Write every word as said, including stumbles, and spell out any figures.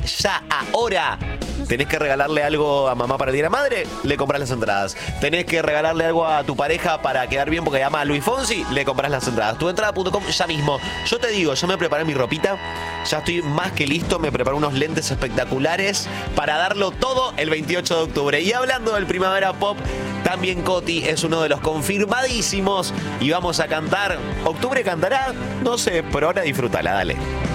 ya, ahora. ¿Tenés que regalarle algo a mamá para el Día de la Madre? Le compras las entradas. ¿Tenés que regalarle algo a tu pareja para quedar bien porque ama a Luis Fonsi? Le compras las entradas. tuentrada punto com ya mismo. Yo te digo, yo me preparé mi ropita. Ya estoy más que listo. Me preparé unos lentes espectaculares para darlo todo el veintiocho de octubre. Y hablando del Primavera Pop, también Coti es uno de los confirmadísimos. Y vamos a cantar. ¿Octubre cantará? No sé, pero ahora disfrútala, dale.